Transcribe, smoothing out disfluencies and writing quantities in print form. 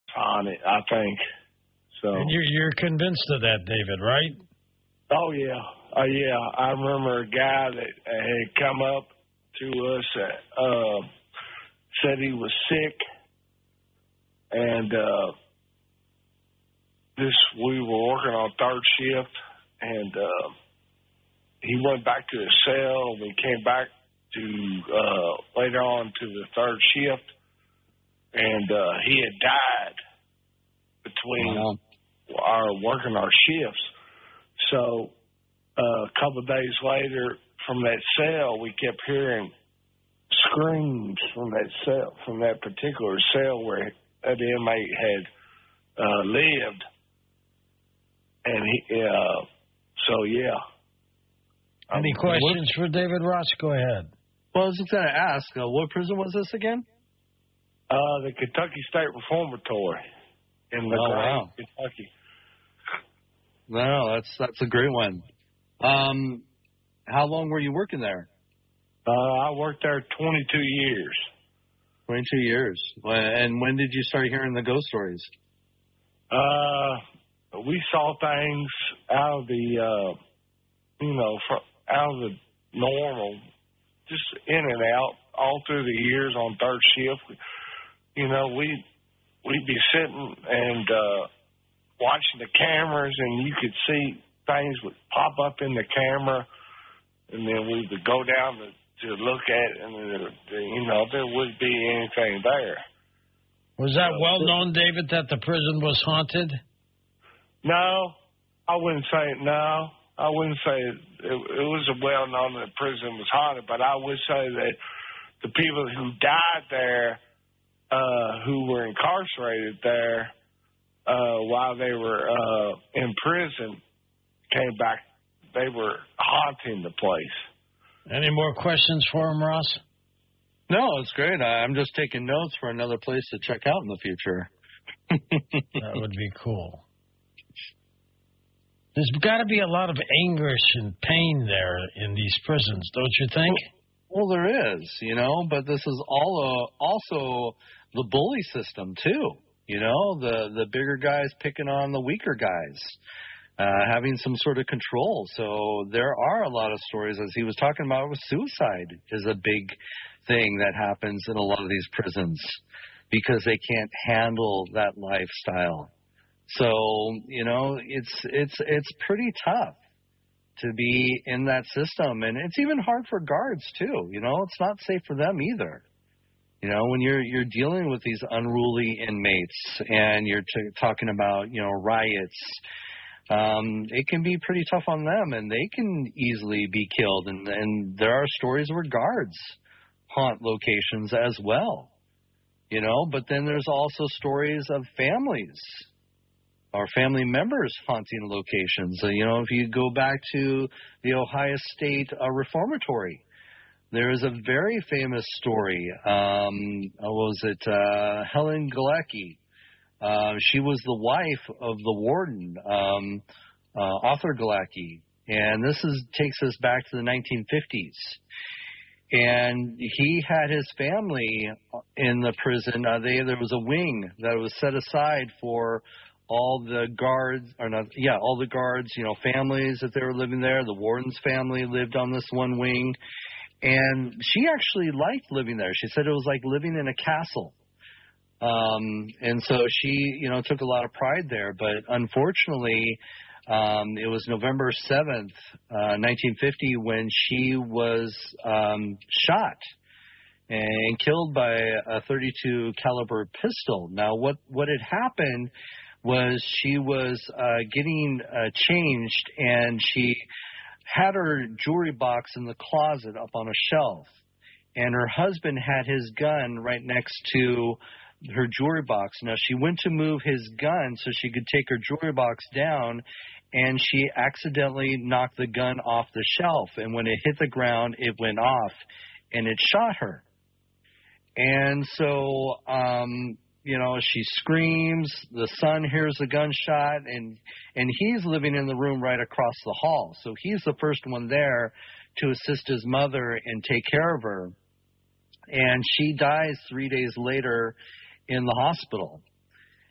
on it, I think. So. And you're convinced of that, David, right? Oh, yeah. Yeah. I remember a guy that had come up to us that said he was sick, and we were working on third shift, and he went back to his cell. We came back to later on to the third shift, and he had died between our working our shifts. So a couple of days later, from that cell, we kept hearing screams from that cell, from that particular cell where that inmate had lived, and so yeah. Any questions for David Ross? Go ahead. Well, I was just going to ask, what prison was this again? The Kentucky State Reformatory in LaGrange, Kentucky. No, that's a great one. How long were you working there? I worked there 22 years. 22 years. And when did you start hearing the ghost stories? We saw things out of the, out of the normal, just in and out all through the years on third shift. We'd be sitting and watching the cameras, and you could see things would pop up in the camera, and then we would go down to look at it, and there wouldn't be anything there. Was that well known, David, that the prison was haunted? No, I wouldn't say it. No, I wouldn't say it was well known that the prison was haunted, but I would say that the people who died there, who were incarcerated there while they were in prison, came back. They were haunting the place. Any more questions for him, Ross? No, it's great. I'm just taking notes for another place to check out in the future. That would be cool. There's got to be a lot of anguish and pain there in these prisons, don't you think? Well, there is, but this is also the bully system, too. The bigger guys picking on the weaker guys, having some sort of control. So there are a lot of stories, as he was talking about, with suicide is a big thing that happens in a lot of these prisons because they can't handle that lifestyle. So, it's pretty tough to be in that system. And it's even hard for guards, too. It's not safe for them either. When you're dealing with these unruly inmates and you're talking about, riots, it can be pretty tough on them, and they can easily be killed. And there are stories where guards haunt locations as well, but then there's also stories of families or family members haunting locations. If you go back to the Ohio State Reformatory, there is a very famous story. Helen Galecki? She was the wife of the warden, Arthur Galecki, and this takes us back to the 1950s. And he had his family in the prison. There was a wing that was set aside for all the guards, families that they were living there. The warden's family lived on this one wing. And she actually liked living there. She said it was like living in a castle. And so she, took a lot of pride there. But unfortunately, it was November 7th, 1950, when she was shot and killed by a .32 caliber pistol. Now, what had happened was she was getting changed, and she had her jewelry box in the closet up on a shelf, and her husband had his gun right next to her jewelry box. Now, she went to move his gun so she could take her jewelry box down, and she accidentally knocked the gun off the shelf, and when it hit the ground, it went off, and it shot her. And so, she screams, the son hears the gunshot, and he's living in the room right across the hall. So he's the first one there to assist his mother and take care of her. And she dies 3 days later in the hospital.